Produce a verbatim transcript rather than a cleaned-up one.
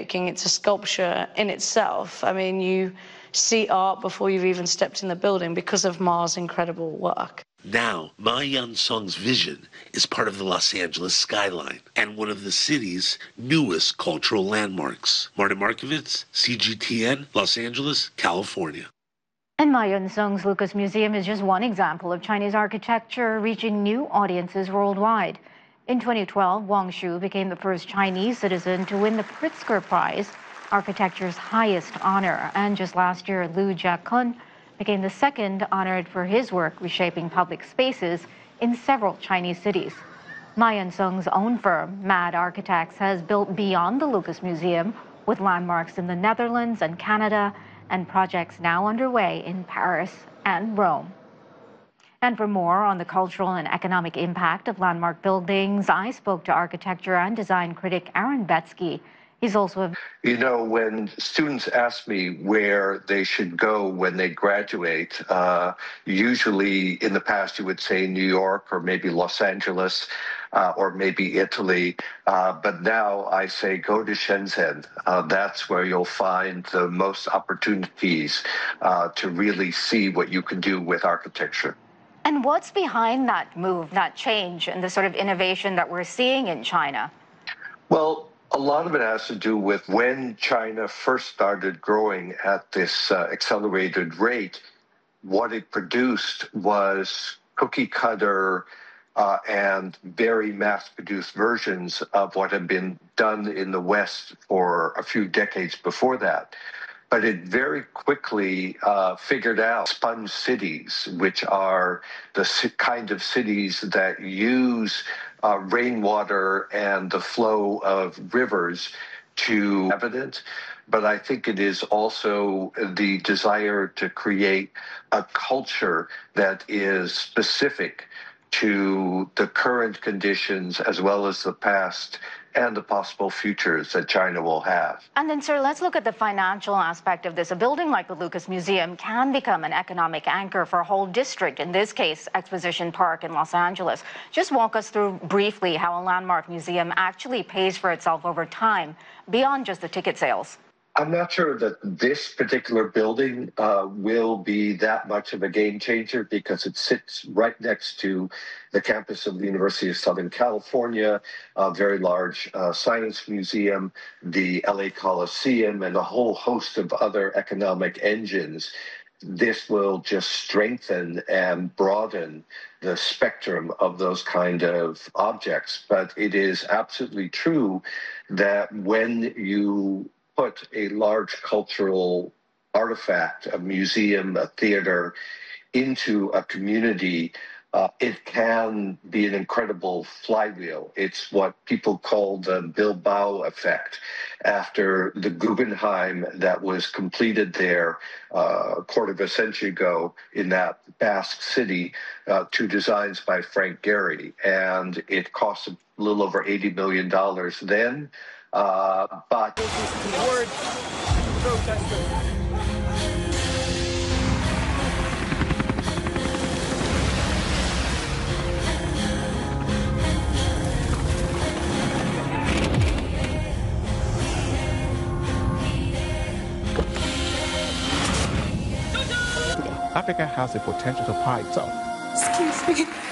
breathtaking. It's a sculpture in itself. I mean, you see art before you've even stepped in the building because of Ma's incredible work. Now, Ma Yan-seong's vision is part of the Los Angeles skyline and one of the city's newest cultural landmarks. Martin Markovitz, C G T N, Los Angeles, California. And Ma Yan-seong's Lucas Museum is just one example of Chinese architecture reaching new audiences worldwide. In twenty twelve, Wang Shu became the first Chinese citizen to win the Pritzker Prize, architecture's highest honor. And just last year, Liu Jiakun became the second honored for his work reshaping public spaces in several Chinese cities. Ma Yan-seong's own firm, Mad Architects, has built beyond the Lucas Museum with landmarks in the Netherlands and Canada and projects now underway in Paris and Rome. And for more on the cultural and economic impact of landmark buildings, I spoke to architecture and design critic Aaron Betsky. He's also a... You know, when students ask me where they should go when they graduate, uh, usually in the past you would say New York or maybe Los Angeles uh, or maybe Italy. Uh, but now I say go to Shenzhen. Uh, that's where you'll find the most opportunities uh, to really see what you can do with architecture. And what's behind that move, that change, and the sort of innovation that we're seeing in China? Well, a lot of it has to do with when China first started growing at this uh, accelerated rate, what it produced was cookie cutter uh, and very mass-produced versions of what had been done in the West for a few decades before that. But it very quickly uh, figured out sponge cities, which are the kind of cities that use uh, rainwater and the flow of rivers to evident. But I think it is also the desire to create a culture that is specific to the current conditions as well as the past and the possible futures that China will have. And then, sir, let's look at the financial aspect of this. A building like the Lucas Museum can become an economic anchor for a whole district, in this case, Exposition Park in Los Angeles. Just walk us through briefly how a landmark museum actually pays for itself over time, beyond just the ticket sales. I'm not sure that this particular building uh, will be that much of a game changer because it sits right next to the campus of the University of Southern California, a very large uh, science museum, the L A Coliseum, and a whole host of other economic engines. This will just strengthen and broaden the spectrum of those kind of objects. But it is absolutely true that when you put a large cultural artifact, a museum, a theater, into a community, uh, it can be an incredible flywheel. It's what people call the Bilbao effect. After the Guggenheim that was completed there uh, a quarter of a century ago in that Basque city, uh, two designs by Frank Gehry, and it cost a little over eighty million dollars then. Uh, but Africa has the potential to power itself. Excuse me.